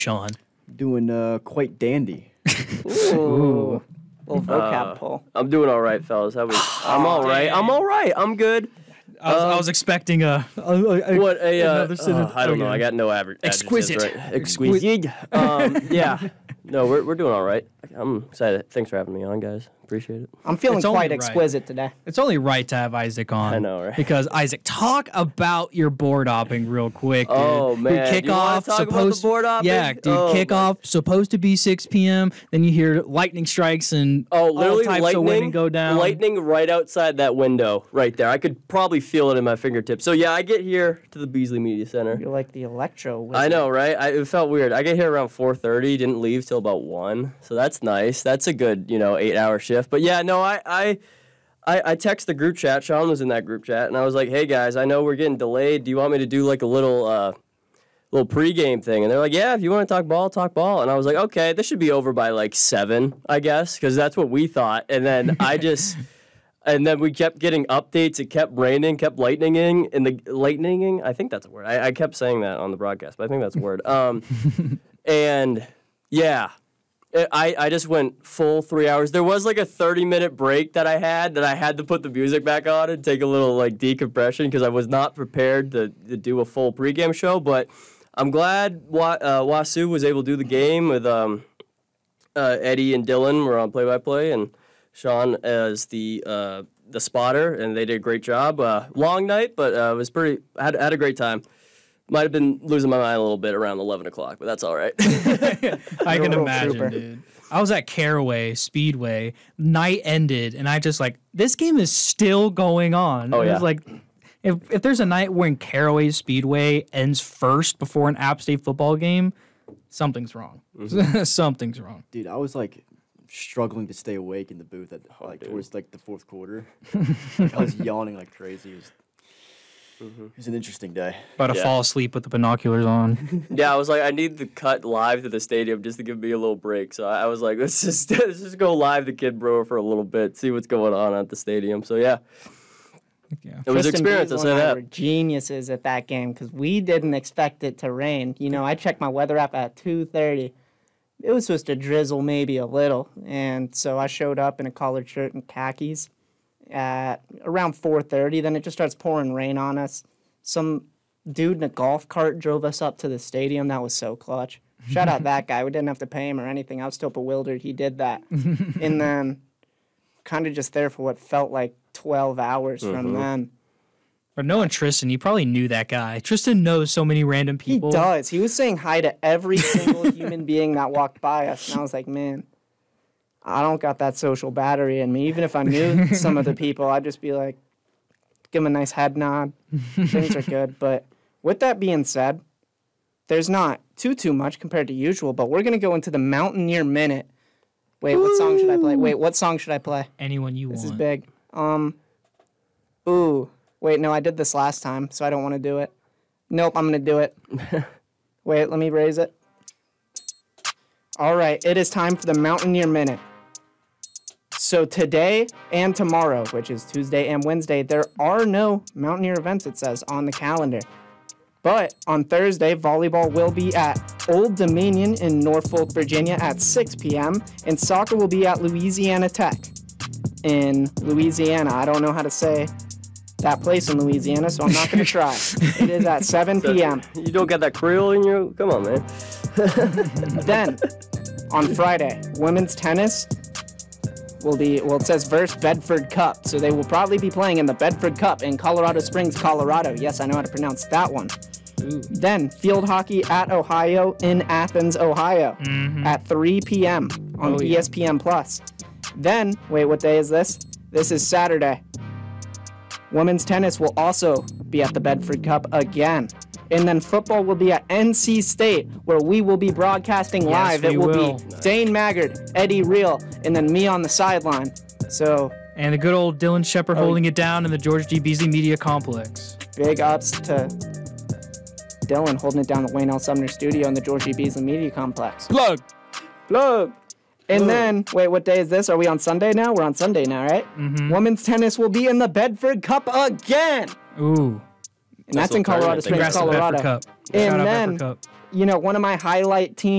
Sean? Doing quite dandy. Ooh. Little vocab pull. I'm doing all right, fellas. I'm all right. I'm all right. I'm good. I was expecting Another sentence. I don't know. I got no average. Exquisite. Right. Exquisite. Yeah. No, we're doing all right. I'm excited. Thanks for having me on, guys. Appreciate it. I'm feeling It's only quite right. exquisite today. It's only right to have Isaac on. I know, right? Because Isaac, talk about your board hopping real quick, dude. Oh, man. Your You wanna kickoff talk about the board hopping? Yeah, dude. Oh, Kickoff supposed to be 6 p.m. Then you hear lightning strikes and Literally all types of wind go down. Lightning right outside that window, right there. I could probably feel it in my fingertips. So yeah, I get here to the Beasley Media Center. You're like the electro wizard. I know, right? It felt weird. I get here around 4:30. Didn't leave till about 1. So that's nice. That's a good, 8-hour shift. But yeah, no, I text the group chat. Sean was in that group chat, and I was like, "Hey guys, I know we're getting delayed. Do you want me to do like a little pregame thing?" And they're like, "Yeah, if you want to talk ball, talk ball." And I was like, "Okay, this should be over by like 7, I guess, because that's what we thought." And then and then we kept getting updates. It kept raining, kept lightninging, and the lightninging. I think that's a word. I kept saying that on the broadcast, but I think that's a word. And yeah. I just went full 3 hours. There was like a 30-minute break that I had to put the music back on and take a little like decompression because I was not prepared to do a full pregame show. But I'm glad Wasu was able to do the game with Eddie and Dylan were on play-by-play and Sean as the spotter, and they did a great job. Long night, but it was pretty. I had a great time. Might have been losing my mind a little bit around 11 o'clock, but that's all right. I can imagine, trooper. dude. I was at Caraway Speedway. Night ended, and I just like, this game is still going on. Oh, It yeah. was like, if there's a night when Caraway Speedway ends first before an App State football game, something's wrong. Mm-hmm. Something's wrong. Dude, I was like struggling to stay awake in the booth at towards like the fourth quarter. I was yawning like crazy. It was an interesting day. About to Yeah. fall asleep with the binoculars on. Yeah, I was like, I need the cut live to the stadium just to give me a little break. So I was like, let's just go live to Kid Brewer for a little bit, see what's going on at the stadium. So yeah, Yeah. it was Tristan experience. I'll Beasley say and I that. were geniuses at that game because we didn't expect it to rain. I checked my weather app at 2:30. It was supposed to drizzle maybe a little, and so I showed up in a collared shirt and khakis at around 4:30. Then it just starts pouring rain on us. Some dude in a golf cart drove us up to the stadium. That was so clutch. Shout out that guy. We didn't have to pay him or anything. I was still bewildered he did that. And then kind of just there for what felt like 12 hours from then. But knowing Tristan, you probably knew that guy. Tristan knows so many random He people. does. He was saying hi to every single human being that walked by us. And I was like, man, I don't got that social battery in me. Even if I knew some of the people, I'd just be like, give him a nice head nod. Things are good. But with that being said, there's not too much compared to usual, but we're going to go into the Mountaineer Minute. Wait, what song should I play? Wait, what song should I play? Anyone you This want. is big. Ooh. Wait, no, I did this last time, so I don't want to do it. Nope, I'm going to do it. Wait, let me raise it. All right, it is time for the Mountaineer Minute. So today and tomorrow, which is Tuesday and Wednesday, there are no Mountaineer events, it says, on the calendar. But on Thursday, volleyball will be at Old Dominion in Norfolk, Virginia at 6 p.m., and soccer will be at Louisiana Tech in Louisiana. I don't know how to say that place in Louisiana, so I'm not going to try. It is at 7 p.m. You don't got that Creole in you? Come on, man. Then, on Friday, women's tennis will be, it says Verse Bedford Cup, so they will probably be playing in the Bedford Cup in Colorado Springs, Colorado. Yes, I know how to pronounce that one. Ooh. Then, field hockey at Ohio in Athens, Ohio at 3 p.m. on Oh, yeah. ESPN+. Then, wait, what day is this? This is Saturday. Women's tennis will also be at the Bedford Cup again. And then football will be at NC State, where we will be broadcasting live. we It will will. be Dane Maggard, Eddie Reel, and then me on the sideline. So And the good old Dylan Shepard Oh. holding it down in the George D. Beasley Media Complex. big ups to Dylan holding it down at Wayne L. Sumner Studio in the George E. Beasley Media Complex. Plug! And then, wait, what day is this? Are we on Sunday now? We're on Sunday now, right? Women's tennis will be in the Bedford Cup again. Ooh. And that's in Colorado tournament. Springs, Congrats to the Colorado. Bedford Cup. And Shout out then Bedford Cup. one of my highlight teams.